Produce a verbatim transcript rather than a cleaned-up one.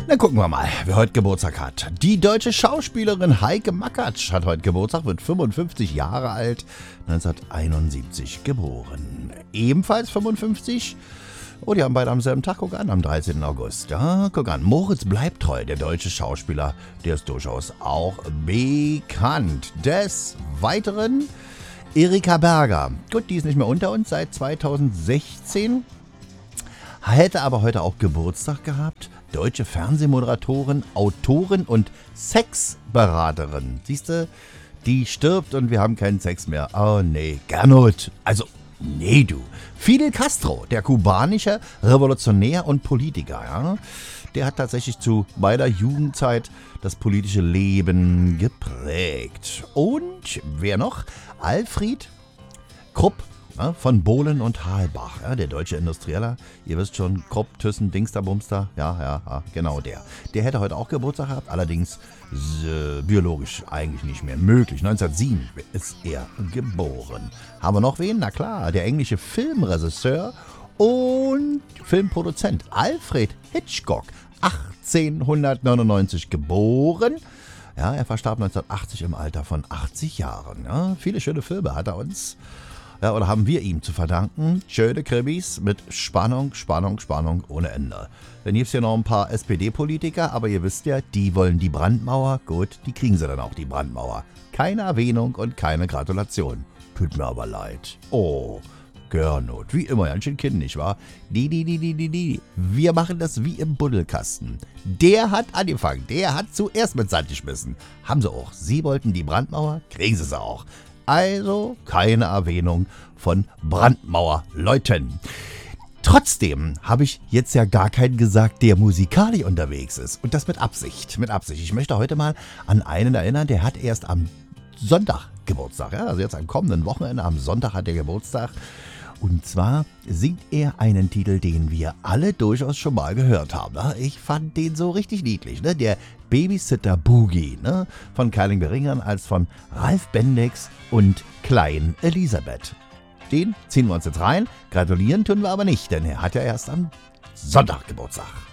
Dann gucken wir mal, wer heute Geburtstag hat. Die deutsche Schauspielerin Heike Makatsch hat heute Geburtstag, wird fünfundfünfzig Jahre alt, neunzehnhunderteinundsiebzig geboren. Ebenfalls fünfundfünfzig. Oh, die haben beide am selben Tag, guck an, am dreizehnten August. Ja, guck an, Moritz Bleibtreu, der deutsche Schauspieler, der ist durchaus auch bekannt. Des Weiteren Erika Berger. Gut, die ist nicht mehr unter uns seit zweitausendsechzehn. Hätte aber heute auch Geburtstag gehabt. Deutsche Fernsehmoderatorin, Autorin und Sexberaterin. Siehst du, die stirbt und wir haben keinen Sex mehr. Oh nee, Gernot. Also, nee du. Fidel Castro, der kubanische Revolutionär und Politiker. Ja? Der hat tatsächlich zu meiner Jugendzeit das politische Leben geprägt. Und wer noch? Alfred Krupp. Ja, von Bohlen und Halbach, ja, der deutsche Industrieller. Ihr wisst schon, Krupp, Thyssen, Dingster, Bumster. Ja, ja, ja, genau der. Der hätte heute auch Geburtstag gehabt, allerdings äh, biologisch eigentlich nicht mehr möglich. neunzehnhundertsieben ist er geboren. Haben wir noch wen? Na klar, der englische Filmregisseur und Filmproduzent Alfred Hitchcock. achtzehnhundertneunundneunzig geboren. Ja, er verstarb neunzehnhundertachtzig im Alter von achtzig Jahren. Ja, viele schöne Filme hat er uns Ja, oder haben wir ihm zu verdanken. Schöne Krimis mit Spannung, Spannung, Spannung ohne Ende. Dann gibt es hier noch ein paar S P D-Politiker, aber ihr wisst ja, die wollen die Brandmauer. Gut, die kriegen sie dann auch, die Brandmauer. Keine Erwähnung und keine Gratulation. Tut mir aber leid. Oh, Gernot, wie immer, ganz schön Kind, nicht wahr? Die, die, die, die, die, die. Wir machen das wie im Buddelkasten. Der hat angefangen, der hat zuerst mit Sand geschmissen. Haben sie auch. Sie wollten die Brandmauer, kriegen sie sie auch. Also keine Erwähnung von Brandmauerleuten. Trotzdem habe ich jetzt ja gar keinen gesagt, der musikalisch unterwegs ist. Und das mit Absicht. Mit Absicht. Ich möchte heute mal an einen erinnern, der hat erst am Sonntag Geburtstag. Ja? Also jetzt am kommenden Wochenende, am Sonntag hat er Geburtstag. Und zwar singt er einen Titel, den wir alle durchaus schon mal gehört haben. Ich fand den so richtig niedlich. Ne? Der Babysitter Boogie, ne? Von Keiling Beringern als von Ralf Bendix und Klein Elisabeth. Den ziehen wir uns jetzt rein. Gratulieren tun wir aber nicht, denn er hat ja erst am Sonntag Geburtstag.